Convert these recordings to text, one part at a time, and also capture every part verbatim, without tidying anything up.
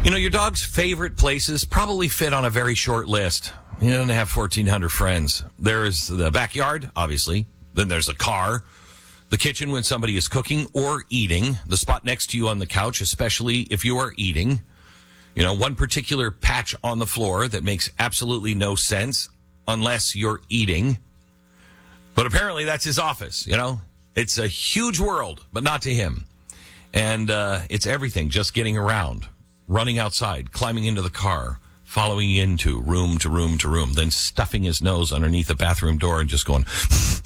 You know, your dog's favorite places probably fit on a very short list. He doesn't have fourteen hundred friends. There's the backyard, obviously. Then there's a car, the kitchen when somebody is cooking or eating, the spot next to you on the couch, especially if you are eating. You know, one particular patch on the floor that makes absolutely no sense unless you're eating. But apparently that's his office, you know. It's a huge world, but not to him. And uh, it's everything, just getting around. Running outside, climbing into the car, following into room to room to room, then stuffing his nose underneath the bathroom door and just going,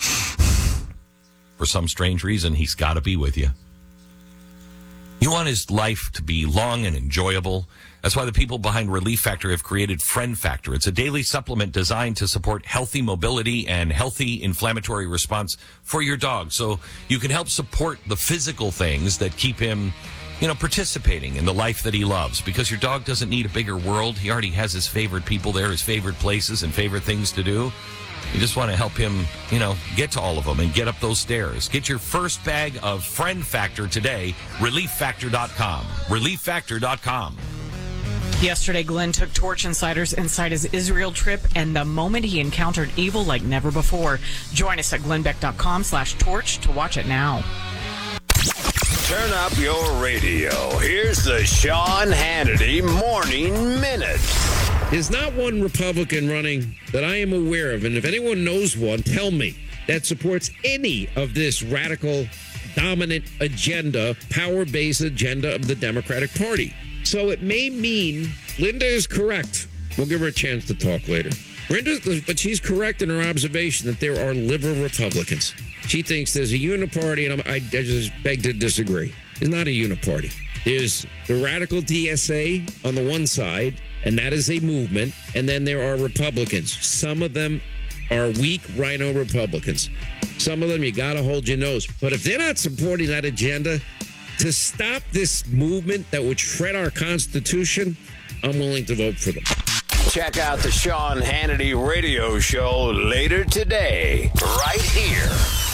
for some strange reason, he's got to be with you. You want his life to be long and enjoyable. That's why the people behind Relief Factor have created Friend Factor. It's a daily supplement designed to support healthy mobility and healthy inflammatory response for your dog. So you can help support the physical things that keep him, you know, participating in the life that he loves, because your dog doesn't need a bigger world. He already has his favorite people there, his favorite places and favorite things to do. You just want to help him, you know, get to all of them and get up those stairs. Get your first bag of Friend Factor today, relief factor dot com. relief factor dot com. Yesterday, Glenn took Torch Insiders inside his Israel trip, and the moment he encountered evil like never before. Join us at glennbeck.com slash torch to watch it now. Turn up your radio. Here's the Sean Hannity Morning Minute. There's not one Republican running that I am aware of, and if anyone knows one, tell me, that supports any of this radical, dominant agenda, power-based agenda of the Democratic Party. So it may mean Linda is correct. We'll give her a chance to talk later. Linda, but she's correct in her observation that there are liberal Republicans. She thinks there's a uniparty, and I, I just beg to disagree. It's not a uniparty. There's the radical D S A on the one side, and that is a movement, and then there are Republicans. Some of them are weak rhino Republicans. Some of them, you got to hold your nose. But if they're not supporting that agenda to stop this movement that would shred our Constitution, I'm willing to vote for them. Check out the Sean Hannity radio show later today, right here.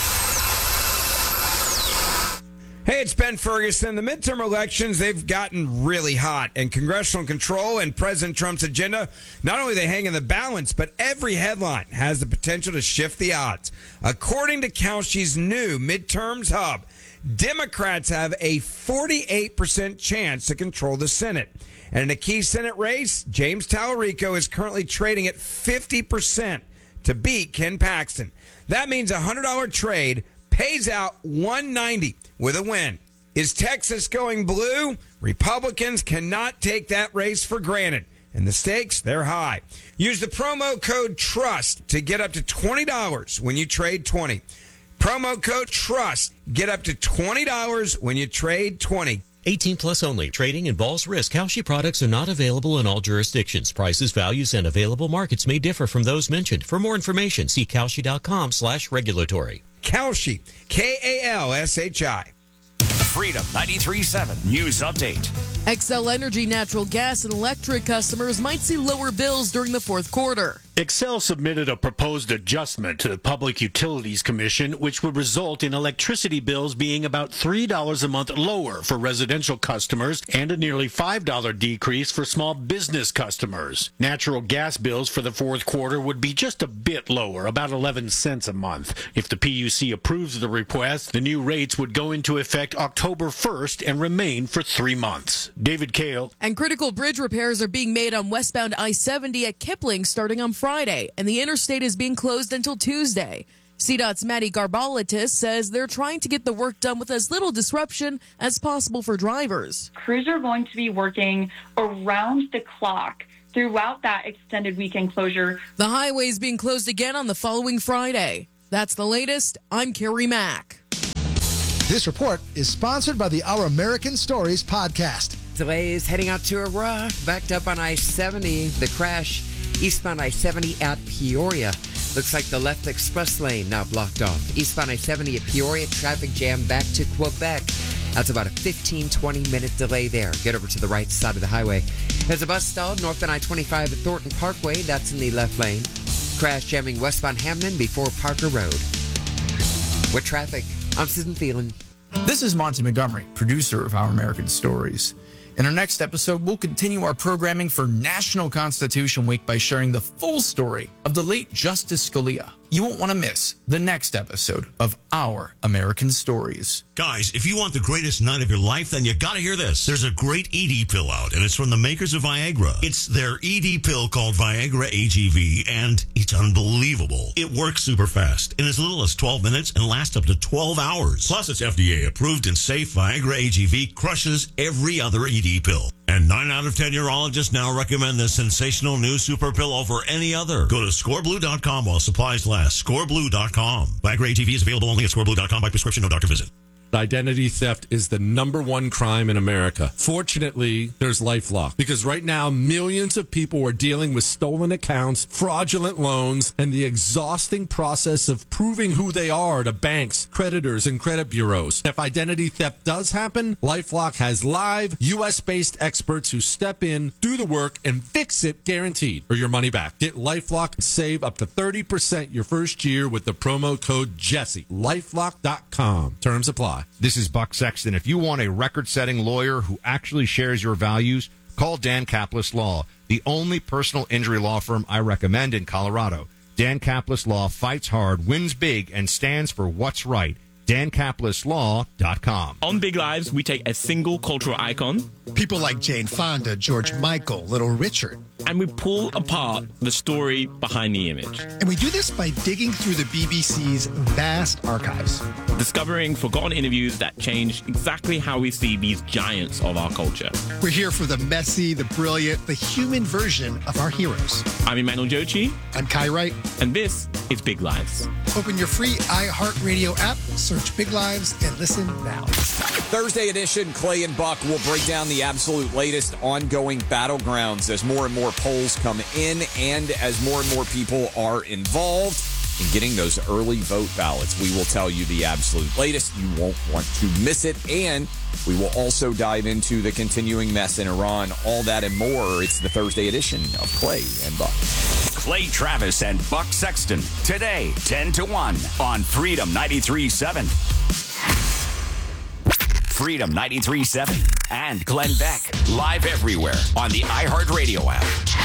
Hey, it's Ben Ferguson. The midterm elections, they've gotten really hot, and congressional control and President Trump's agenda, not only they hang in the balance, but every headline has the potential to shift the odds. According to Kalshi's new midterms hub, Democrats have a forty-eight percent chance to control the Senate. And in a key Senate race, James Tallarico is currently trading at fifty percent to beat Ken Paxton. That means a one hundred dollars trade pays out one hundred ninety dollars with a win. Is Texas going blue? Republicans cannot take that race for granted, and the stakes, they're high. Use the promo code TRUST to get up to twenty dollars when you trade twenty. Promo code TRUST. Get up to twenty dollars when you trade twenty. eighteen plus only. Trading involves risk. Kalshi products are not available in all jurisdictions. Prices, values, and available markets may differ from those mentioned. For more information, see Kalshi.com slash regulatory. Kalshi, K A L S H I. Freedom ninety-three point seven News Update. Xcel Energy natural gas and electric customers might see lower bills during the fourth quarter. Xcel submitted a proposed adjustment to the Public Utilities Commission, which would result in electricity bills being about three dollars a month lower for residential customers and a nearly five dollars decrease for small business customers. Natural gas bills for the fourth quarter would be just a bit lower, about eleven cents a month. If the P U C approves the request, the new rates would go into effect October first and remain for three months. David Kale. And critical bridge repairs are being made on westbound I seventy at Kipling starting on Friday, and the interstate is being closed until Tuesday. C DOT's Maddie Garbalitis says they're trying to get the work done with as little disruption as possible for drivers. Crews are going to be working around the clock throughout that extended weekend closure. The highway is being closed again on the following Friday. That's the latest. I'm Carrie Mack. This report is sponsored by the Our American Stories podcast. Delays heading out to Aurora, backed up on I seventy. The crash eastbound I seventy at Peoria. Looks like the left express lane now blocked off. Eastbound I seventy at Peoria, traffic jam back to Quebec. That's about a fifteen, twenty minute delay there. Get over to the right side of the highway. There's a bus stalled northbound I twenty-five at Thornton Parkway. That's in the left lane. Crash jamming westbound Hamden before Parker Road. With traffic, I'm Susan Thielen. This is Monty Montgomery, producer of Our American Stories. In our next episode, we'll continue our programming for National Constitution Week by sharing the full story of the late Justice Scalia. You won't want to miss the next episode of Our American Stories. Guys, if you want the greatest night of your life, then you gotta hear this. There's a great E D pill out, and it's from the makers of Viagra. It's their E D pill called Viagra A G V, and it's unbelievable. It works super fast in as little as twelve minutes and lasts up to twelve hours. Plus, it's F D A approved and safe. Viagra A G V crushes every other E D pill. And nine out of ten urologists now recommend this sensational new super pill over any other. Go to score blue dot com while supplies last. score blue dot com. Viagra A G V is available only at score blue dot com by prescription, no doctor visit. Identity theft is the number one crime in America. Fortunately, there's LifeLock, because right now millions of people are dealing with stolen accounts, fraudulent loans, and the exhausting process of proving who they are to banks, creditors, and credit bureaus. If identity theft does happen, LifeLock has live U S-based experts who step in, do the work, and fix it guaranteed, or your money back. Get LifeLock and save up to thirty percent your first year with the promo code Jesse. lifelock dot com. Terms apply. This is Buck Sexton. If you want a record-setting lawyer who actually shares your values, call Dan Kaplis Law, the only personal injury law firm I recommend in Colorado. Dan Kaplis Law fights hard, wins big, and stands for what's right. Dan Kaplis Law dot com. On Big Lives, we take a single cultural icon, people like Jane Fonda, George Michael, Little Richard, and we pull apart the story behind the image. And we do this by digging through the B B C's vast archives, discovering forgotten interviews that change exactly how we see these giants of our culture. We're here for the messy, the brilliant, the human version of our heroes. I'm Emmanuel Jochi. I'm Kai Wright. And this is Big Lives. Open your free iHeartRadio app, search Big Lives, and listen now. Thursday edition, Clay and Buck will break down the absolute latest ongoing battlegrounds as more and more polls come in and as more and more people are involved in getting those early vote ballots. We will tell you the absolute latest. You won't want to miss it. And we will also dive into the continuing mess in Iran. All that and more. It's the Thursday edition of Clay and Buck. Clay Travis and Buck Sexton. Today, ten to one on Freedom ninety-three point seven. Freedom ninety-three point seven and Glenn Beck. Live everywhere on the iHeartRadio app.